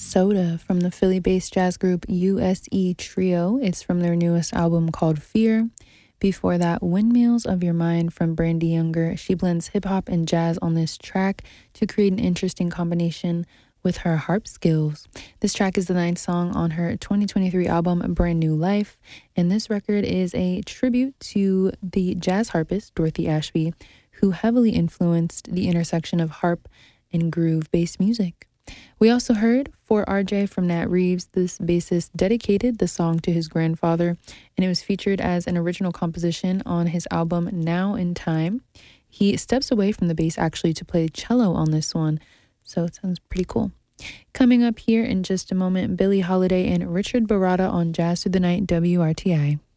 Soda from the Philly-based jazz group USE Trio. It's from their newest album called Fear. Before that, Windmills of Your Mind from Brandy Younger. She blends hip-hop and jazz on this track to create an interesting combination with her harp skills. This track is the ninth song on her 2023 album, Brand New Life, and this record is a tribute to the jazz harpist, Dorothy Ashby, who heavily influenced the intersection of harp and groove-based music. We also heard For RJ from Nat Reeves. This bassist dedicated the song to his grandfather, and it was featured as an original composition on his album Now in Time. He steps away from the bass actually to play cello on this one, so it sounds pretty cool. Coming up here in just a moment, Billie Holiday and Richard Baratta on Jazz Through the Night WRTI.